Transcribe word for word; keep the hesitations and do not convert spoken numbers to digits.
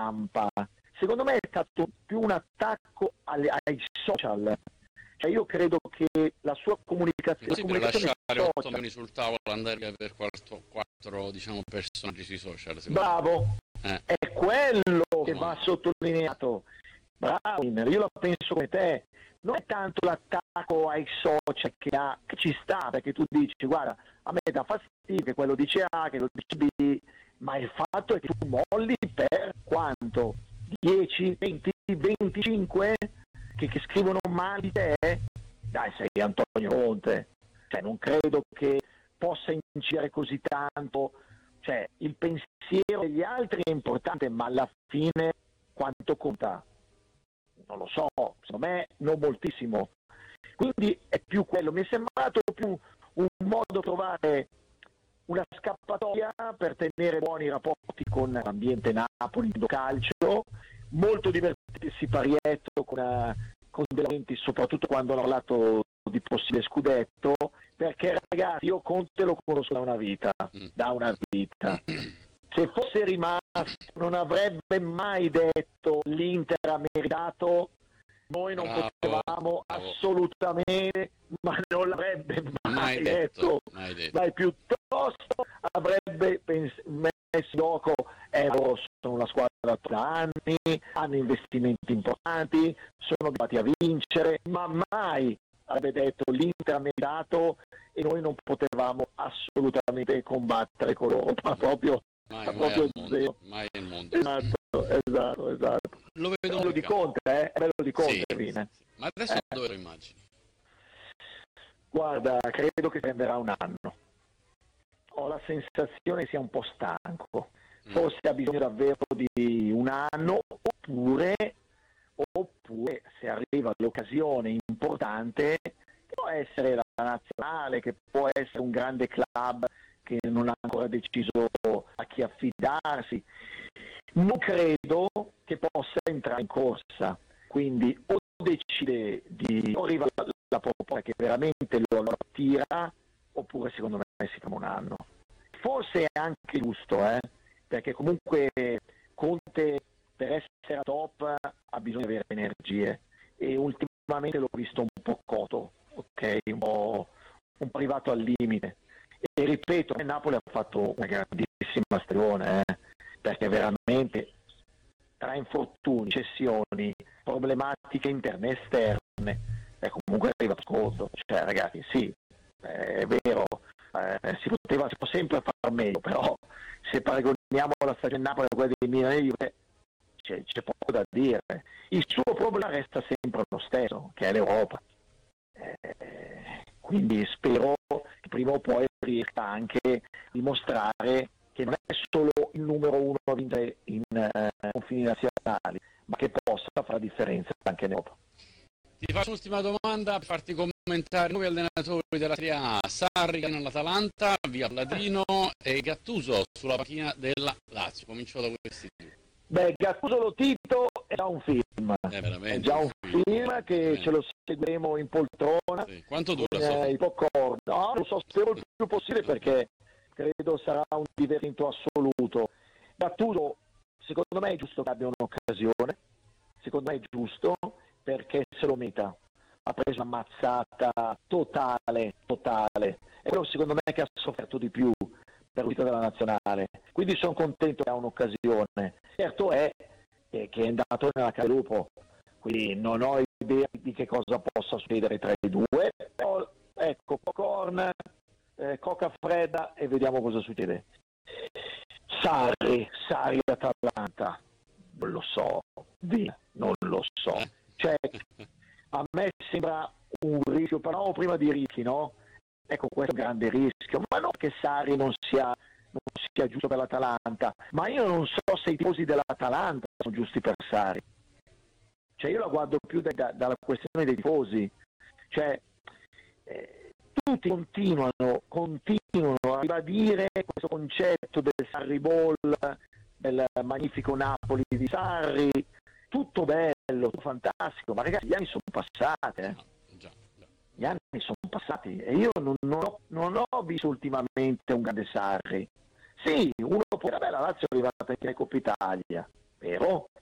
stampa. Secondo me è stato più un attacco alle, ai social. Cioè io credo che la sua comunicazione, sì, la per comunicazione lasciare otto social, milioni sul tavolo, andare via per quattro, quattro diciamo, personaggi sui social. bravo, eh. è quello oh, che va sottolineato. Bravo, io la penso come te. Non è tanto l'attacco ai social che, ha, che ci sta, perché tu dici guarda, a me dà fastidio che quello dice A, che lo dice B, ma il fatto è che tu molli per quanto? dieci, venti, venticinque che, che scrivono male di te? Dai, sei Antonio Conte. Cioè, non credo che possa incidere così tanto. Cioè, il pensiero degli altri è importante, ma alla fine quanto conta? Non lo so, secondo me non moltissimo. Quindi è più quello, mi è sembrato più un modo di trovare una scappatoia per tenere buoni rapporti con l'ambiente Napoli, il calcio, molto divertirsi parietto con, uh, con De Laurentiis, soprattutto quando hanno parlato di possibile scudetto, perché ragazzi io Conte lo conosco da una vita, da una vita. Se fosse rimasto non avrebbe mai detto l'Inter ha meritato, noi non bravo, potevamo bravo. assolutamente, ma non l'avrebbe mai, mai detto, detto, mai detto. Dai, piuttosto avrebbe pens- messo in gioco, eh, loro sono una squadra da anni, hanno investimenti importanti, sono abituati a vincere, ma mai avrebbe detto l'Inter ha meritato e noi non potevamo assolutamente combattere con loro, ma proprio Mai, mai, proprio al mondo, zero. mai al mondo. Esatto, esatto, esatto. Lo vedo bello di Conte, eh? È bello di Conte, sì, Vine. Sì. Ma adesso eh. dove lo immagini? Guarda, credo che prenderà un anno. Ho la sensazione che sia un po' stanco. Forse mm. ha bisogno davvero di un anno, oppure, oppure se arriva l'occasione importante, che può essere la nazionale, che può essere un grande club che non ha ancora deciso a chi affidarsi. Non credo che possa entrare in corsa, quindi o decide di o arriva la, la proposta che veramente lo attira, oppure secondo me si ferma un anno. Forse è anche giusto, eh? Perché comunque Conte per essere a top ha bisogno di avere energie e ultimamente l'ho visto un po' coto, ok, un po', un po' arrivato al limite. E ripeto, il Napoli ha fatto una grandissima stagione, eh? Perché veramente tra infortuni, cessioni, problematiche interne e esterne, e comunque arriva secondo. Cioè ragazzi, sì, è vero, eh, si poteva si può sempre far meglio, però se paragoniamo la stagione Napoli a quella di Milan e Juve, c'è, c'è poco da dire. Il suo problema resta sempre lo stesso, che è l'Europa. Eh, quindi spero che prima o poi riesca anche a dimostrare che non è solo il numero uno a vincere in eh, confini nazionali, ma che possa fare la differenza anche in Europa. Ti faccio un'ultima domanda per farti commentare nuovi allenatori della Serie A: Sarri nell'Atalanta, via Platino, e Gattuso sulla panchina della Lazio. Comincio da questi due. Beh, Gattuso lo Tito è già un film, è, è già un film, film che veramente. Ce lo seguiremo in poltrona. Sì. Quanto dura? Con, eh, i popcorn. No, lo so, spero il più possibile perché credo sarà un divertimento assoluto. Gattuso, secondo me è giusto che abbia un'occasione, secondo me è giusto perché se lo merita. Ha preso una mazzata totale, totale. E quello secondo me che ha sofferto di più per l'uscita della nazionale. Quindi sono contento che ha un'occasione. Certo è che è andato nella casa del lupo, quindi non ho idea di che cosa possa succedere tra i due, però ecco, popcorn, eh, coca fredda e vediamo cosa succede. Sarri, Sarri Atalanta, non lo so, via, non lo so. Cioè, a me sembra un rischio, però prima di rischi, no? Ecco, questo è un grande rischio, ma non che Sarri non sia, non sia giusto per l'Atalanta, ma io non so se i tifosi dell'Atalanta sono giusti per Sarri. Cioè io la guardo più da, da, dalla questione dei tifosi, cioè eh, tutti continuano, continuano a ribadire questo concetto del Sarri Ball, del magnifico Napoli di Sarri, tutto bello, tutto fantastico, ma ragazzi gli anni sono passati, eh. Già, già. Gli anni sono passati e io non, non, ho, non ho visto ultimamente un grande Sarri. Sì, uno può dire, beh, la Lazio è arrivata anche in Coppa Italia, vero?